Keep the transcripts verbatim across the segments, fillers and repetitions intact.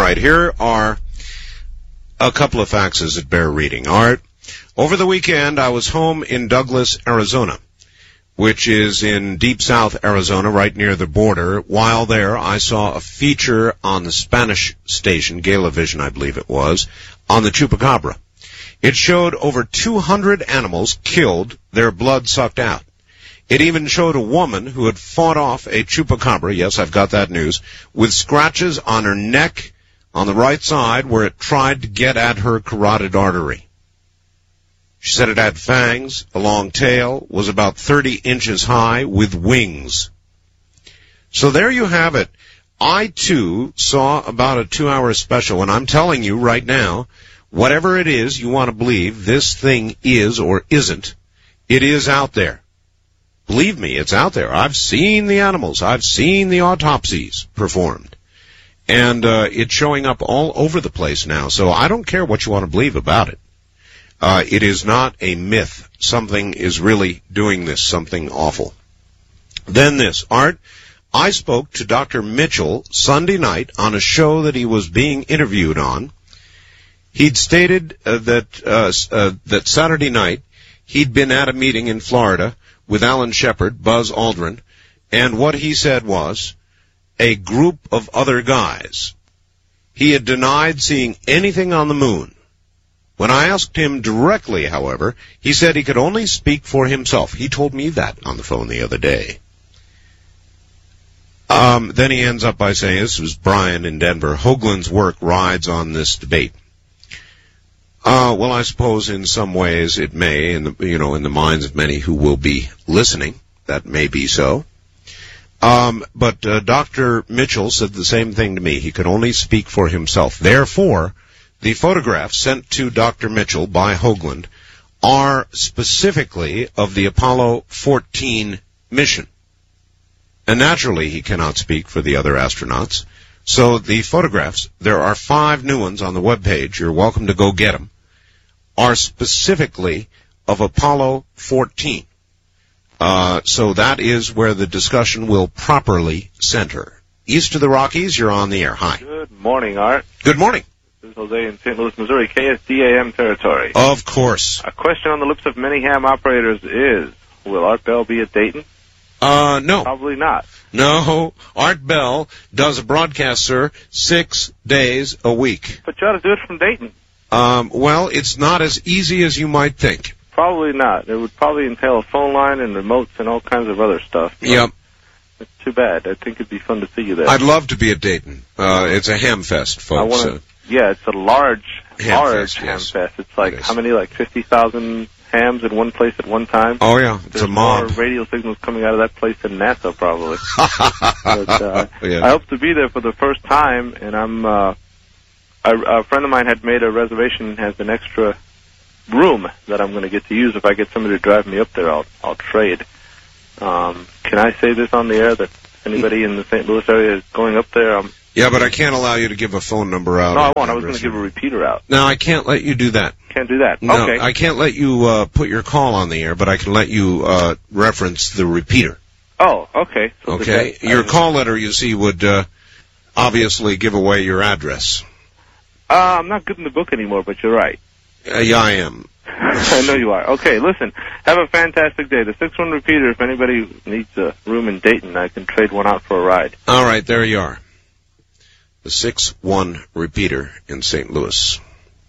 right, here are a couple of faxes that bear reading. Art, over the weekend I was home in Douglas, Arizona, which is in deep south Arizona, right near the border. While there, I saw a feature on the Spanish station, Galavision, I believe it was, on the chupacabra. It showed over two hundred animals killed, their blood sucked out. It even showed a woman who had fought off a chupacabra, yes, I've got that news, with scratches on her neck on the right side where it tried to get at her carotid artery. She said it had fangs, a long tail, was about thirty inches high, with wings. So there you have it. I, too, saw about a two-hour special, and I'm telling you right now, whatever it is you want to believe this thing is or isn't, it is out there. Believe me, it's out there. I've seen the animals. I've seen the autopsies performed. And uh, it's showing up all over the place now, so I don't care what you want to believe about it. Uh, it is not a myth. Something is really doing this, something awful. Then this, Art, I spoke to Doctor Mitchell Sunday night on a show that he was being interviewed on. He'd stated uh, that uh, uh, that Saturday night he'd been at a meeting in Florida with Alan Shepard, Buzz Aldrin, and what he said was a group of other guys. He had denied seeing anything on the moon. When I asked him directly, however, he said he could only speak for himself. He told me that on the phone the other day. Um, then he ends up by saying, this was Brian in Denver, Hoagland's work rides on this debate. Uh, well, I suppose in some ways it may, in the, you know, in the minds of many who will be listening, that may be so. Um, but uh, Doctor Mitchell said the same thing to me. He could only speak for himself. Therefore, the photographs sent to Doctor Mitchell by Hoagland are specifically of the Apollo fourteen mission. And naturally, he cannot speak for the other astronauts. So the photographs, there are five new ones on the webpage. You're welcome to go get them. Are specifically of Apollo fourteen. Uh, so that is where the discussion will properly center. East of the Rockies, you're on the air. Hi. Good morning, Art. Good morning. This is Jose in Saint Louis, Missouri, K S D A M territory. Of course. A question on the lips of many ham operators is, will Art Bell be at Dayton? Uh, no. Probably not. No. Art Bell does a broadcast, sir, six days a week. But you ought to do it from Dayton. Um, well, it's not as easy as you might think. Probably not. It would probably entail a phone line and remotes and all kinds of other stuff. Yep. It's too bad. I think it'd be fun to see you there. I'd love to be at Dayton. Uh, it's a ham fest, folks. I wanna, yeah, it's a large, ham large fest, ham yes. fest. It's like, It how many, like fifty thousand hams in one place at one time? Oh, yeah. It's There's a mob. more radio signals coming out of that place than NASA, probably. but, uh, yeah. I hope to be there for the first time, and I'm, uh, a, a friend of mine had made a reservation and has an extra room that I'm going to get to use. If I get somebody to drive me up there, I'll, I'll trade. Um, can I say this on the air, that anybody in the Saint Louis area is going up there? I'm, yeah, but I can't allow you to give a phone number out. No, I won't. I was going to give a repeater out. No, I can't let you do that. Can't do that. No, okay. I can't let you uh, put your call on the air, but I can let you uh, reference the repeater. Oh, okay. So okay. that, your I, call letter, you see, would uh, obviously give away your address. Uh, I'm not good in the book anymore, but you're right. Uh, yeah, I am. I know you are. Okay, listen. Have a fantastic day. The six one repeater, if anybody needs a room in Dayton, I can trade one out for a ride. All right, there you are. The six one repeater in Saint Louis.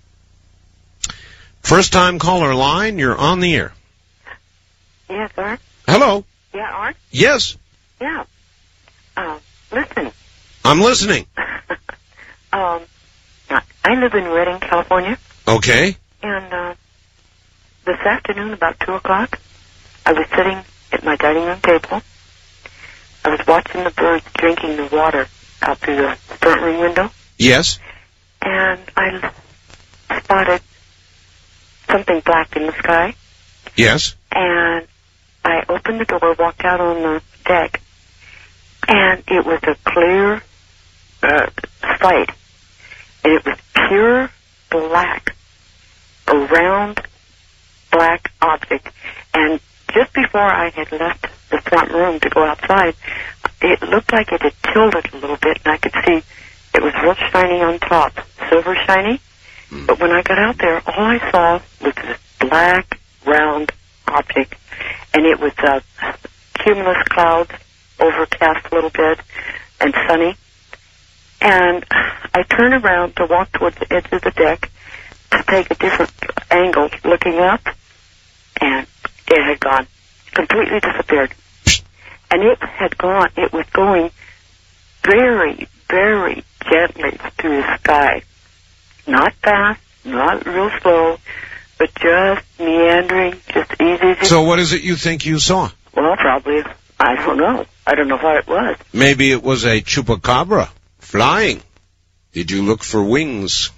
First-time caller line, you're on the air. Yes, Art? Hello. Yeah, Art? Yes. Yeah. Uh, listen. I'm listening. um, I live in Redding, California. Okay. And uh, this afternoon, about two o'clock, I was sitting at my dining room table. I was watching the birds drinking the water out through the front room window. Yes. And I spotted something black in the sky. Yes. And I opened the door, walked out on the deck, and it was a clear uh, sight. And it was pure black, a round black object. And just before I had left the front room to go outside, it looked like it had tilted a little bit, and I could see It was real shiny on top, silver shiny. Mm. But when I got out there, all I saw was this black, round object, and it was uh, cumulus clouds, overcast a little bit, and sunny. And I turned around to walk towards the edge of the deck to take a different angle looking up, and it had gone, completely disappeared. And it had gone, it was going very, very gently through the sky. Not fast, not real slow, but just meandering, just easy. easy. So what is it you think you saw? Well, probably, I don't know. I don't know what it was. Maybe it was a chupacabra flying. Did you look for wings?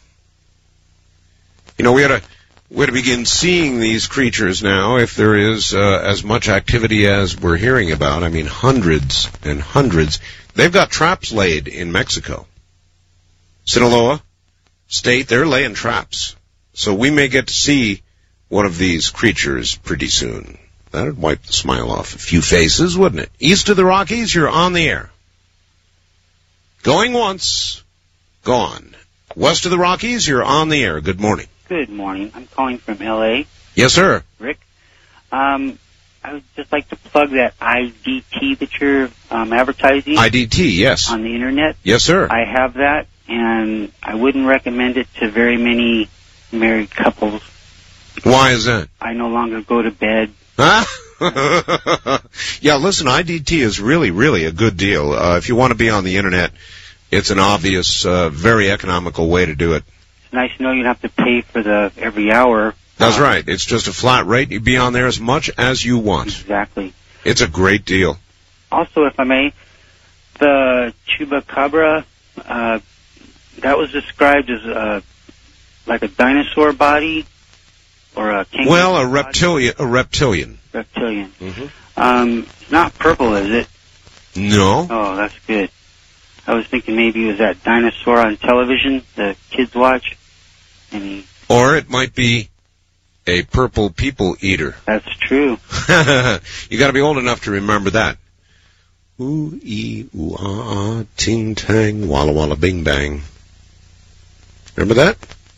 You know, we ought to, we ought to begin seeing these creatures now if there is uh, as much activity as we're hearing about. I mean, hundreds and hundreds. They've got traps laid in Mexico. Sinaloa State, they're laying traps. So we may get to see one of these creatures pretty soon. That'd wipe the smile off a few faces, wouldn't it? East of the Rockies, you're on the air. Going once, gone. West of the Rockies, you're on the air. Good morning. Good morning. I'm calling from L A. Yes, sir. Rick. Um, I would just like to plug that I D T that you're um, advertising. I D T, yes. On the Internet. Yes, sir. I have that, and I wouldn't recommend it to very many married couples. Why is that? I no longer go to bed. Huh? Yeah, listen, I D T is really, really a good deal. Uh, if you want to be on the Internet, it's an obvious, uh, very economical way to do it. It's nice to know you don't have to pay for the every hour. That's uh, right. It's just a flat rate. You be on there as much as you want. Exactly. It's a great deal. Also, if I may, the chupacabra, uh, that was described as a, like a dinosaur body or a kangaroo Well, a body? reptilian. A reptilian. Reptilian. Mm-hmm. Um, it's not purple, is it? No. Oh, that's good. I was thinking maybe it was that dinosaur on television the kids watch. And he, Or it might be a purple people eater. that's true. You got to be old enough to remember that. Ooh, ee, ooh, ah, ah, ting, tang, walla, walla, bing, bang. Remember that?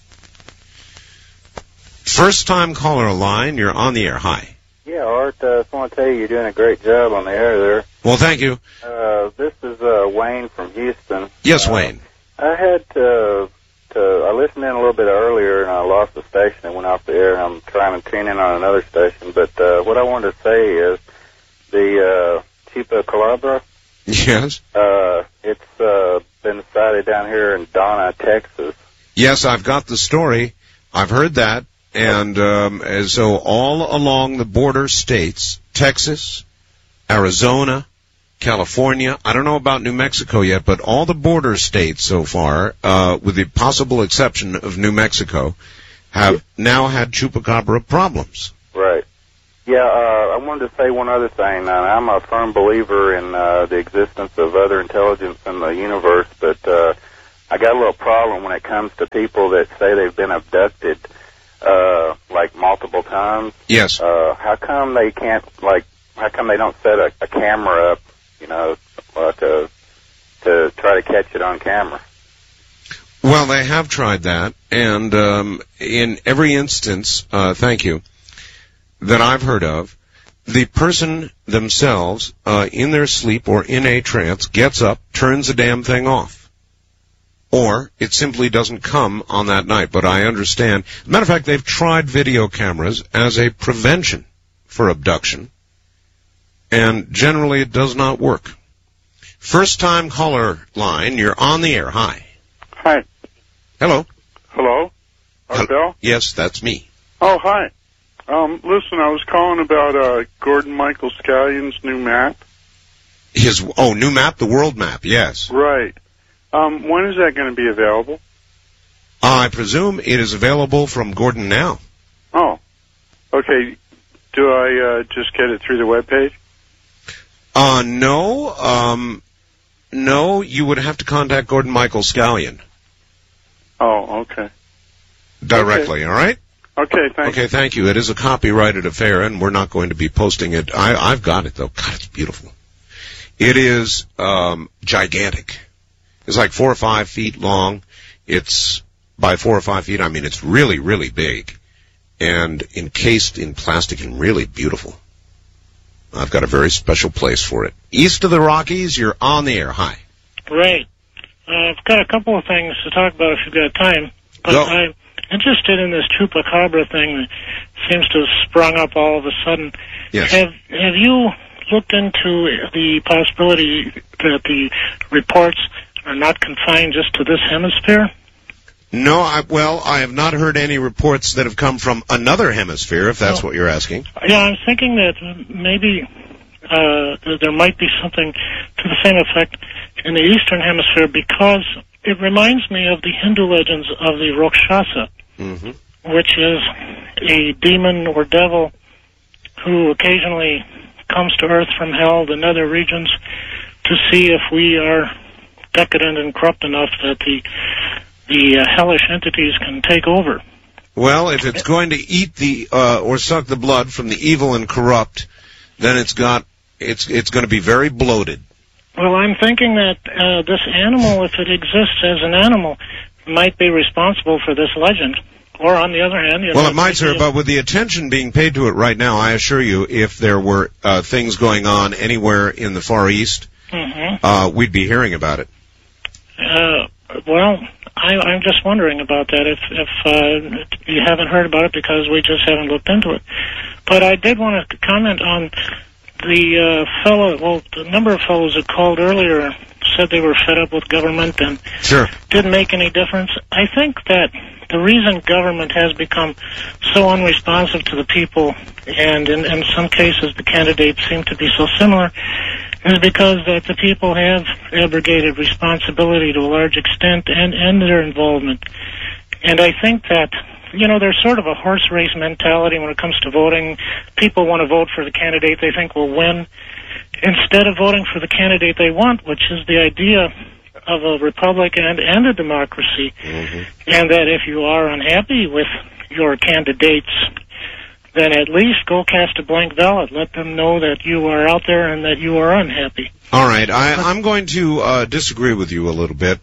First time caller line, you're on the air. Hi. Yeah, Art, I uh, just want to tell you you're doing a great job on the air there. Well, thank you. Uh, this is uh, Wayne from Houston. Yes, uh, Wayne. I had to, to, I listened in a little bit earlier and I lost the station and went off the air. I'm trying to tune in on another station. But uh, what I wanted to say is the uh, chupacabra, Yes. uh, it's uh, been sighted down here in Donna, Texas. Yes, I've got the story. I've heard that. And um, and so all along the border states, Texas, Arizona, California, I don't know about New Mexico yet, but all the border states so far, uh, with the possible exception of New Mexico, have now had chupacabra problems. Right. Yeah, uh, I wanted to say one other thing. Uh, I'm a firm believer in uh, the existence of other intelligence in the universe, but uh, I got a little problem when it comes to people that say they've been abducted, uh, like multiple times. Yes. Uh, how come they can't, like, how come they don't set a, a camera up, you know, uh, to to try to catch it on camera? Well, they have tried that, and um, in every instance, uh, thank you, that I've heard of, the person themselves, uh, in their sleep or in a trance, gets up, turns the damn thing off. Or it simply doesn't come on that night. But I understand. As a matter of fact, they've tried video cameras as a prevention for abduction, and generally it does not work. First time caller line, you're on the air. Hi. Hi. Hello. Hello? Art Bell? Yes, that's me. Oh, hi. Um, listen, I was calling about uh, Gordon Michael Scallion's new map. His, oh, new map, the world map, yes. Right. Um, when is that going to be available? I presume it is available from Gordon now. Oh. Okay. Do I uh, just get it through the webpage? Uh, no. Um, no, you would have to contact Gordon Michael Scallion. Oh, okay. Directly, Okay. all right? Okay, thanks. Okay, thank you. It is a copyrighted affair, and we're not going to be posting it. I, I've got it, though. God, it's beautiful. It is um, gigantic. It's like four or five feet long. It's by four or five feet. I mean, it's really, really big and encased in plastic and really beautiful. I've got a very special place for it. East of the Rockies, you're on the air. Hi. Great. Uh, I've got a couple of things to talk about if you've got time. But Go. I'm interested in this chupacabra thing that seems to have sprung up all of a sudden. Yes. Have Have you looked into the possibility that the reports are not confined just to this hemisphere? No, I, well, I have not heard any reports that have come from another hemisphere, if that's Oh. what you're asking. Yeah, I'm thinking that maybe uh, th- there might be something to the same effect in the Eastern Hemisphere, because it reminds me of the Hindu legends of the Rakshasa, Mm-hmm. which is a demon or devil who occasionally comes to Earth from hell, the nether regions, to see if we are decadent and corrupt enough that the the uh, hellish entities can take over. Well, if it's going to eat the uh, or suck the blood from the evil and corrupt, then it's got it's it's going to be very bloated. Well, I'm thinking that uh, this animal, if it exists as an animal, might be responsible for this legend. Or on the other hand, you Well, know, it might, sir, but with the attention being paid to it right now, I assure you, if there were uh, things going on anywhere in the Far East, Mm-hmm. uh, we'd be hearing about it. Uh, well, I, I'm just wondering about that. If if uh, you haven't heard about it, because we just haven't looked into it. But I did want to comment on the uh, fellow. Well, the number of fellows that called earlier said they were fed up with government and Sure. didn't make any difference. I think that the reason government has become so unresponsive to the people, and in, in some cases the candidates seem to be so similar, is because that the people have abrogated responsibility to a large extent and, and their involvement. And I think that, you know, there's sort of a horse race mentality when it comes to voting. People want to vote for the candidate they think will win, instead of voting for the candidate they want, which is the idea of a republic and, and a democracy. Mm-hmm. And that if you are unhappy with your candidates, then at least go cast a blank ballot. Let them know that you are out there and that you are unhappy. All right, I, I'm going to uh, disagree with you a little bit.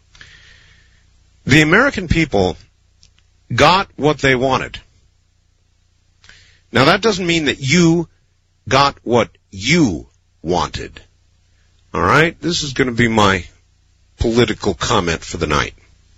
The American people got what they wanted. Now, that doesn't mean that you got what you wanted. All right? This is going to be my political comment for the night.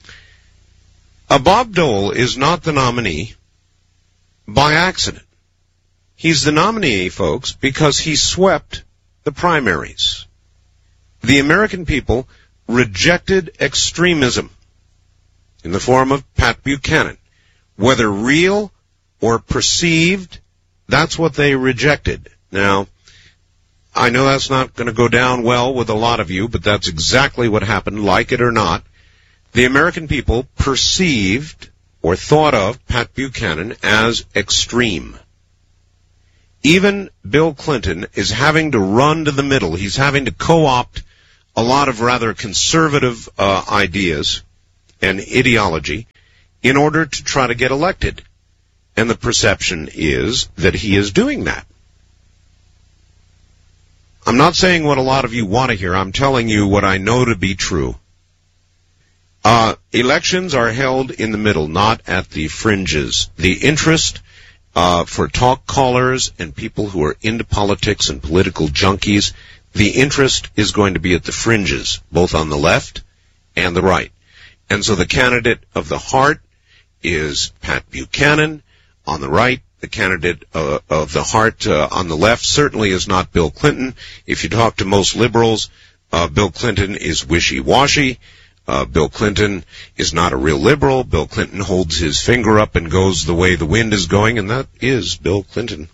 Uh, Bob Dole is not the nominee by accident. He's the nominee, folks, because he swept the primaries. The American people rejected extremism in the form of Pat Buchanan. Whether real or perceived, that's what they rejected. Now, I know that's not going to go down well with a lot of you, but that's exactly what happened, like it or not. The American people perceived or thought of Pat Buchanan as extreme. Even Bill Clinton is having to run to the middle. He's having to co-opt a lot of rather conservative uh, ideas and ideology in order to try to get elected. And the perception is that he is doing that. I'm not saying what a lot of you want to hear. I'm telling you what I know to be true. Uh, elections are held in the middle, not at the fringes. The interest uh, for talk callers and people who are into politics and political junkies, the interest is going to be at the fringes, both on the left and the right. And so the candidate of the heart is Pat Buchanan. On the right, the candidate uh, of the heart uh, on the left certainly is not Bill Clinton. If you talk to most liberals, uh, Bill Clinton is wishy-washy. Uh, Bill Clinton is not a real liberal. Bill Clinton holds his finger up and goes the way the wind is going, and that is Bill Clinton.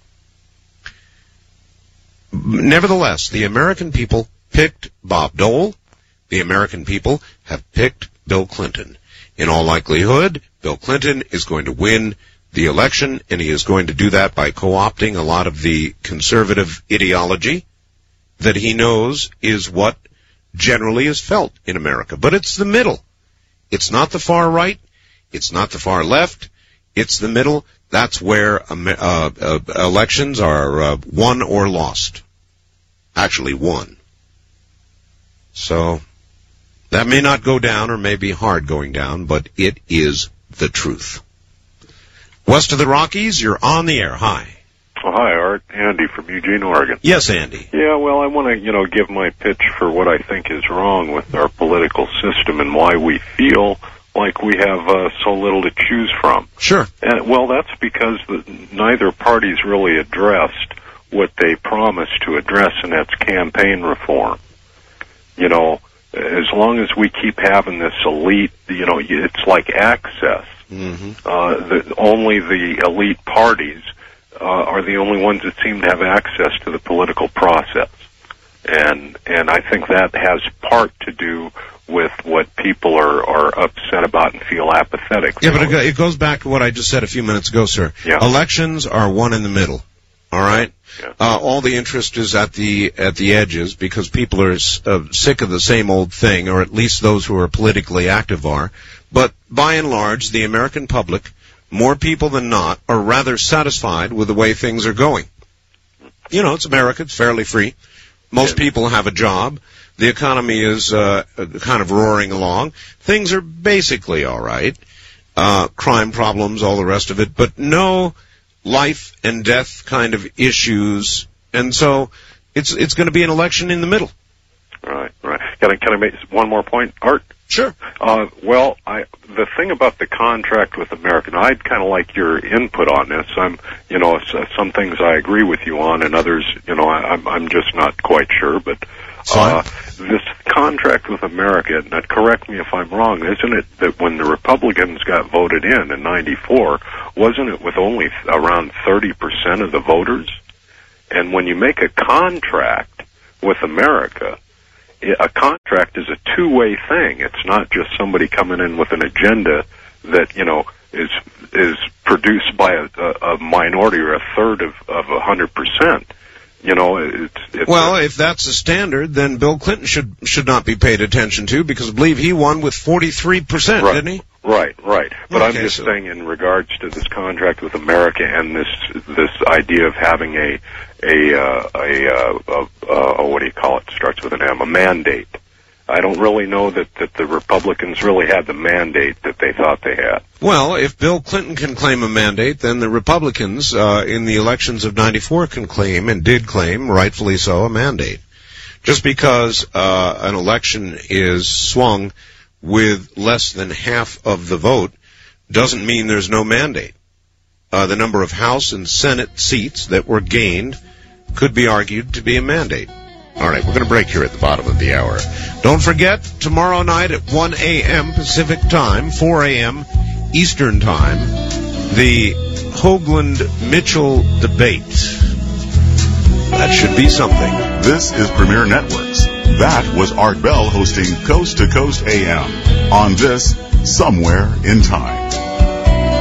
Nevertheless, the American people picked Bob Dole. The American people have picked Bill Clinton. In all likelihood, Bill Clinton is going to win the election, and he is going to do that by co-opting a lot of the conservative ideology that he knows is what generally is felt in America. But it's the middle. It's not the far right. It's not the far left. It's the middle. That's where uh, uh, elections are uh, won or lost. Actually won. So That may not go down or may be hard going down, but it is the truth. West of the Rockies, you're on the air. Hi. Oh, hi, Art. Andy from Eugene, Oregon. Yes, Andy. Yeah, well, I want to, you know, give my pitch for what I think is wrong with our political system and why we feel like we have uh, so little to choose from. Sure. And, well, that's because the, neither party's really addressed what they promised to address, and that's campaign reform. You know, as long as we keep having this elite, you know, it's like access. Mm-hmm. Uh, the, only the elite parties uh, are the only ones that seem to have access to the political process. And and I think that has part to do with what people are, are upset about and feel apathetic. Yeah, but it goes back to what I just said a few minutes ago, sir. Yeah. Elections are one in the middle. All right? Yeah. Uh, all the interest is at the at the edges because people are uh, sick of the same old thing, or at least those who are politically active are. But by and large, the American public, more people than not, are rather satisfied with the way things are going. You know, it's America. It's fairly free. Most Yeah. people have a job. The economy is uh, kind of roaring along. Things are basically all right. Uh, crime problems, all the rest of it, but no life and death kind of issues. And so it's it's going to be an election in the middle. Right, right. Can I, can I make one more point, Art? Sure. Uh, well, I, the thing about the contract with America, I'd kind of like your input on this. I'm, you know, some things I agree with you on, and others, you know, I, I'm, I'm just not quite sure. But uh, this contract with America, now correct me if I'm wrong, isn't it that when the Republicans got voted in in ninety-four, wasn't it with only around thirty percent of the voters? And when you make a contract with America, a contract is a two-way thing. It's not just somebody coming in with an agenda that, you know, is is produced by a, a minority or a third of of a hundred percent. You know, it's, it's well, a, if that's the standard, then Bill Clinton should should not be paid attention to because I believe he won with forty-three percent, right, didn't he? Right, right. But okay, I'm just so. saying in regards to this contract with America and this this idea of having a a uh, a, uh, uh, uh, what do you call it? Starts with an M, a mandate. I don't really know that, that the Republicans really had the mandate that they thought they had. Well, if Bill Clinton can claim a mandate, then the Republicans uh, in the elections of ninety-four can claim, and did claim, rightfully so, a mandate. Just because uh, an election is swung with less than half of the vote doesn't mean there's no mandate. Uh, the number of House and Senate seats that were gained could be argued to be a mandate. All right, we're going to break here at the bottom of the hour. Don't forget, tomorrow night at one a.m. Pacific Time, four a.m. Eastern Time, the Hoagland-Mitchell debate. That should be something. This is Premier Networks. That was Art Bell hosting Coast to Coast A M on this Somewhere in Time.